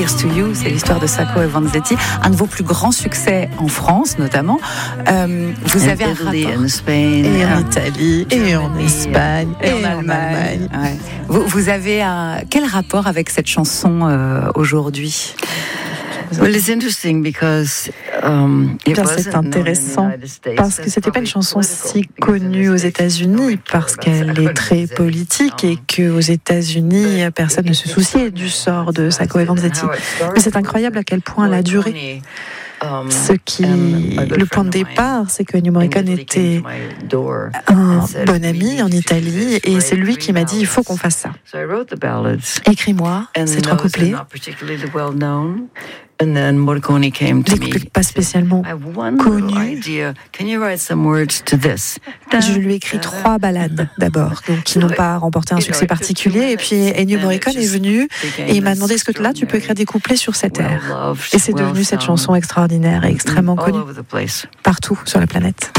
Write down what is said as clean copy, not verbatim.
Here's to You, c'est l'histoire de Sacco et Vanzetti, un de vos plus grands succès en France notamment. Vous avez un rapport et en Italie, et en Espagne, et en Allemagne. Ouais. Vous avez quel rapport avec cette chanson aujourd'hui? Well, it's interesting because c'est intéressant parce que c'était pas une chanson si connue aux États-Unis parce qu'elle est très politique et qu'aux États-Unis personne ne se souciait du sort de Sacco et Vanzetti. Mais c'est incroyable à quel point elle a duré. Le point de départ, c'est que Ennio Morricone était un bon ami en Italie et c'est lui qui m'a dit il faut qu'on fasse ça. Écris-moi ces 3 couplets. Des couplets pas spécialement connus. Je lui ai écrit 3 ballades d'abord, donc qui n'ont pas remporté un succès particulier. Et puis Ennio Morricone est venu et il m'a demandé est-ce que là tu peux écrire des couplets sur cette air. Et c'est devenu cette chanson extraordinaire et extrêmement connue partout sur la planète.